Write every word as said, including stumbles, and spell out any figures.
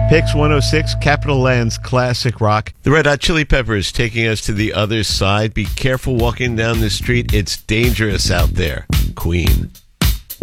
Pix one oh six, Capital Land's classic rock. The Red Hot Chili Peppers taking us to the other side. Be careful walking down the street. It's dangerous out there. Queen.